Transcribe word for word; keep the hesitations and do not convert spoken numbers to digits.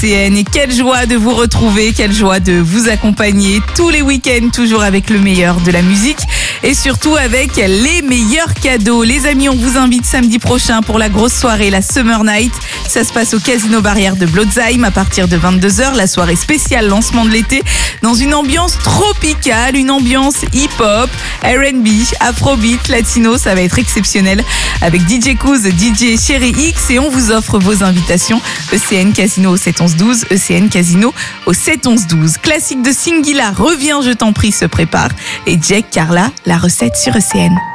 Et quelle joie de vous retrouver, quelle joie de vous accompagner tous les week-ends, toujours avec le meilleur de la musique et surtout avec les meilleurs cadeaux. Les amis, on vous invite samedi prochain pour la grosse soirée, la Summer Night. Ça se passe au Casino Barrière de Blotzheim à partir de vingt-deux heures, la soirée spéciale lancement de l'été, dans une ambiance tropicale, une ambiance hip-hop, R and B, afrobeat, latino. Ça va être exceptionnel avec D J Kouz, D J Chéri X, et on vous offre vos invitations. E C N Casino au sept onze douze, E C N Casino au sept onze douze. Classique de Singila, Reviens, je t'en prie, se prépare. Et Jack Carla, la recette sur E C N.